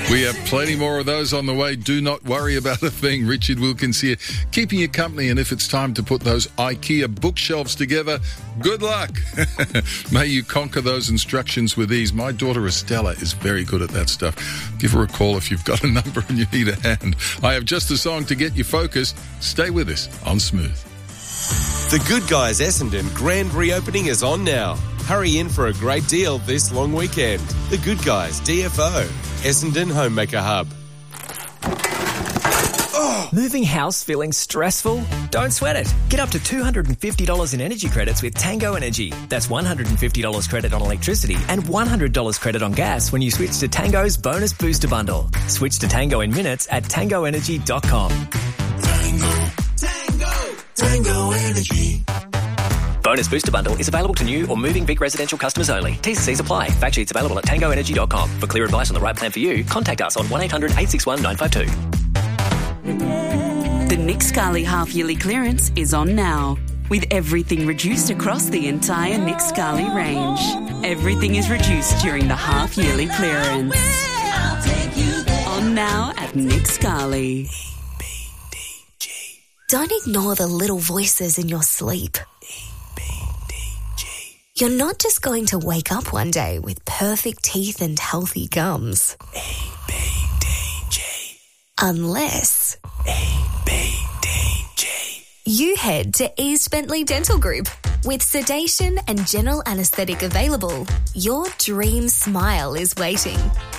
We have plenty more of those on the way. Do not worry about a thing. Richard Wilkins here, keeping you company. And if it's time to put those IKEA bookshelves together, good luck. May you conquer those instructions with ease. My daughter Estella is very good at that stuff. Give her a call if you've got a number and you need a hand. I have just a song to get you focused. Stay with us on Smooth. The Good Guys Essendon grand reopening is on now. Hurry in for a great deal this long weekend. The Good Guys DFO, Essendon Homemaker Hub. Moving house feeling stressful? Don't sweat it. Get up to $250 in energy credits with Tango Energy. That's $150 credit on electricity and $100 credit on gas when you switch to Tango's Bonus Booster Bundle. Switch to Tango in minutes at tangoenergy.com. Tango Energy. Bonus Booster Bundle is available to new or moving Vic residential customers only. T's and C's apply. Fact sheets available at tangoenergy.com. For clear advice on the right plan for you, contact us on 1-800-861-952. The Nick Scali half-yearly clearance is on now, with everything reduced across the entire Nick Scali range. Everything is reduced during the half-yearly clearance. On now at Nick Scali. Don't ignore the little voices in your sleep. You're not just going to wake up one day with perfect teeth and healthy gums. Unless you head to East Bentley Dental Group. With sedation and general anaesthetic available, your dream smile is waiting.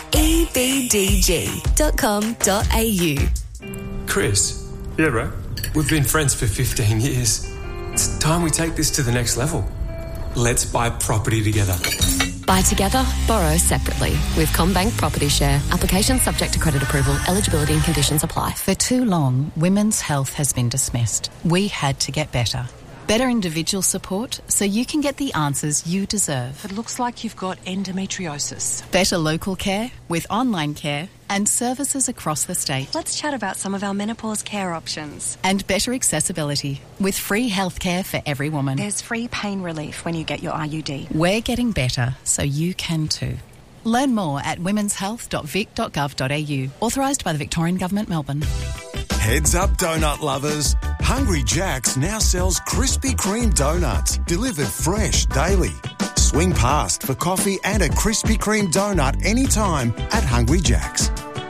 ebdg.com.au. Chris? Yeah, bro? We've been friends for 15 years. It's time we take this to the next level. Let's buy property together. Buy together, borrow separately. With CommBank Property Share. Application subject to credit approval. Eligibility and conditions apply. For too long, women's health has been dismissed. We had to get better. Better individual support so you can get the answers you deserve. It looks like you've got endometriosis. Better local care with online care and services across the state. Let's chat about some of our menopause care options. And better accessibility with free healthcare for every woman. There's free pain relief when you get your IUD. We're getting better so you can too. Learn more at womenshealth.vic.gov.au. Authorised by the Victorian Government, Melbourne. Heads up, donut lovers. Hungry Jack's now sells Krispy Kreme donuts, delivered fresh daily. Swing past for coffee and a Krispy Kreme donut anytime at Hungry Jack's.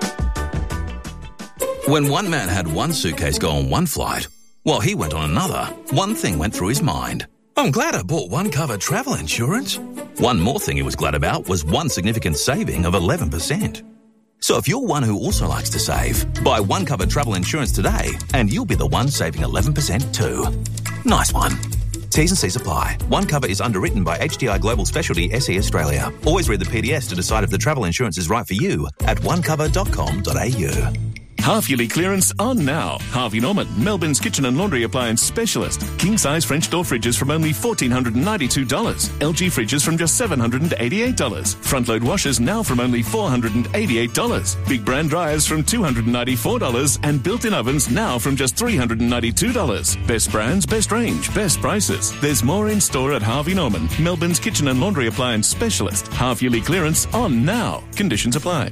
When one man had one suitcase go on one flight, while he went on another, one thing went through his mind. I'm glad I bought One Cover travel insurance. One more thing he was glad about was one significant saving of 11%. So if you're one who also likes to save, buy One Cover travel insurance today and you'll be the one saving 11% too. Nice one. T's and C's apply. One Cover is underwritten by HDI Global Specialty SE Australia. Always read the PDS to decide if the travel insurance is right for you at onecover.com.au. Half-yearly clearance on now. Harvey Norman, Melbourne's kitchen and laundry appliance specialist. King-size French door fridges from only $1,492. LG fridges from just $788. Front-load washers now from only $488. Big brand dryers from $294. And built-in ovens now from just $392. Best brands, best range, best prices. There's more in store at Harvey Norman, Melbourne's kitchen and laundry appliance specialist. Half-yearly clearance on now. Conditions apply.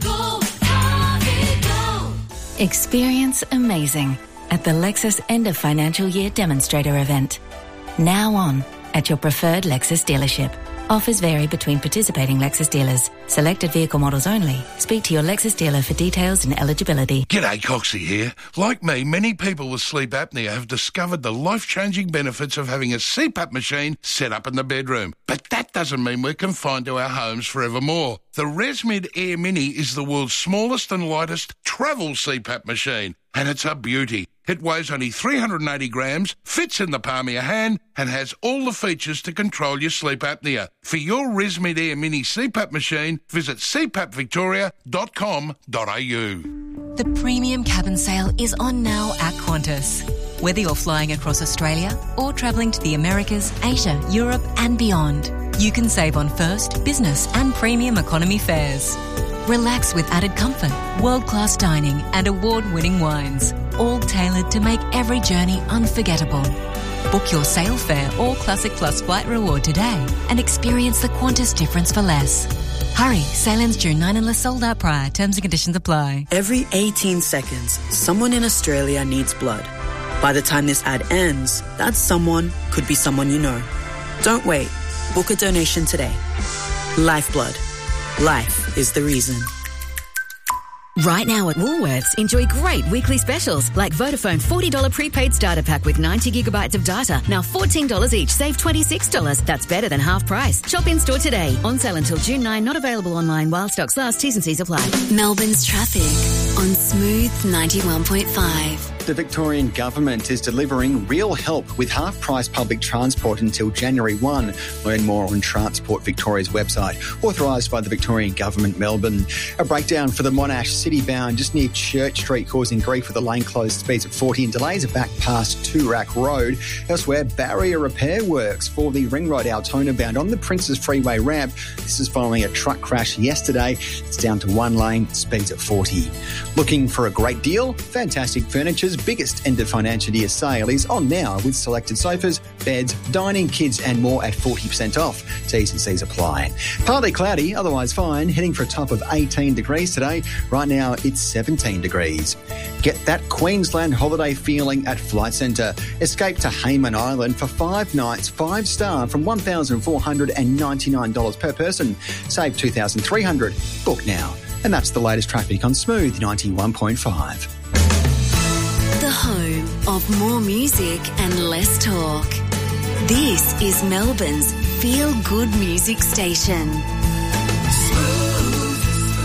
Experience amazing at the Lexus End of Financial Year Demonstrator event. Now on at your preferred Lexus dealership. Offers vary between participating Lexus dealers. Selected vehicle models only. Speak to your Lexus dealer for details and eligibility. G'day, Coxie here. Like me, many people with sleep apnea have discovered the life-changing benefits of having a CPAP machine set up in the bedroom. But that doesn't mean we're confined to our homes forevermore. The ResMed Air Mini is the world's smallest and lightest travel CPAP machine, and it's a beauty. It weighs only 380 grams, fits in the palm of your hand, and has all the features to control your sleep apnea. For your ResMed Air Mini CPAP machine, visit cpapvictoria.com.au. The premium cabin sale is on now at Qantas. Whether you're flying across Australia or travelling to the Americas, Asia, Europe and beyond, you can save on first, business and premium economy fares. Relax with added comfort, world-class dining and award-winning wines, all tailored to make every journey unforgettable. Book your sail fare or Classic Plus flight reward today and experience the Qantas difference for less. Hurry, sale ends June 9 unless sold out prior. Terms and conditions apply. Every 18 seconds, someone in Australia needs blood. By the time this ad ends, that someone could be someone you know. Don't wait. Book a donation today. Lifeblood. Life is the reason. Right now at Woolworths, enjoy great weekly specials like Vodafone $40 prepaid starter pack with 90 gigabytes of data. Now $14 each, save $26. That's better than half price. Shop in store today. On sale until June 9, not available online while stocks last. T's and C's apply. Melbourne's traffic on Smooth 91.5. The Victorian Government is delivering real help with half-price public transport until January 1. Learn more on Transport Victoria's website, authorised by the Victorian Government, Melbourne. A breakdown for the Monash City-bound just near Church Street, causing grief with the lane closed, speeds at 40 and delays are back past Toorak Road. Elsewhere, barrier repair works for the Ring Road Altona bound on the Princes Freeway ramp. This is following a truck crash yesterday. It's down to one lane, speeds at 40. Looking for a great deal? Fantastic Furniture's biggest end of financial year sale is on now with selected sofas, beds, dining, kids and more at 40% off. T's and C's apply. Partly cloudy, otherwise fine, heading for a top of 18 degrees today. Right now it's 17 degrees. Get that Queensland holiday feeling at Flight Centre. Escape to Hayman Island for 5 nights, 5-star from $1,499 per person. Save $2,300. Book now. And that's the latest traffic on Smooth 91.5. The home of more music and less talk. This is Melbourne's feel-good music station. Smooth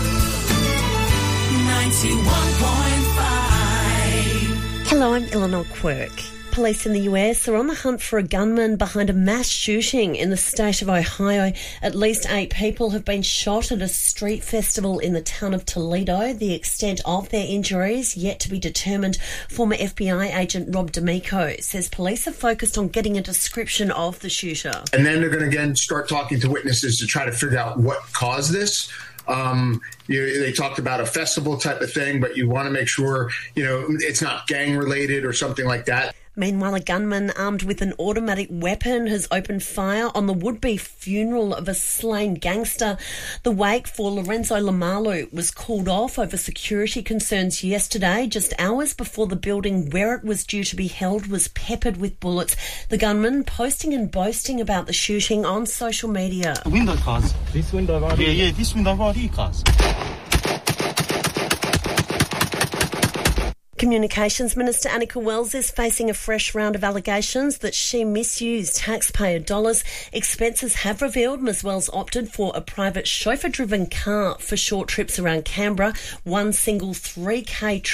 91.5. Hello, I'm Eleanor Quirk. Police in the US are on the hunt for a gunman behind a mass shooting in the state of Ohio. At least 8 people have been shot at a street festival in the town of Toledo. The extent of their injuries yet to be determined. Former FBI agent Rob D'Amico says police are focused on getting a description of the shooter. And then they're going to again start talking to witnesses to try to figure out what caused this. They talked about a festival type of thing, but you want to make sure, it's not gang related or something like that. Meanwhile, a gunman armed with an automatic weapon has opened fire on the would-be funeral of a slain gangster. The wake for Lorenzo Lamalu was called off over security concerns yesterday, just hours before the building where it was due to be held was peppered with bullets. The gunman posting and boasting about the shooting on social media. The window cars. This window right here? Yeah, this window right here cars. Communications Minister Annika Wells is facing a fresh round of allegations that she misused taxpayer dollars. Expenses have revealed Ms Wells opted for a private chauffeur-driven car for short trips around Canberra, one single $3,000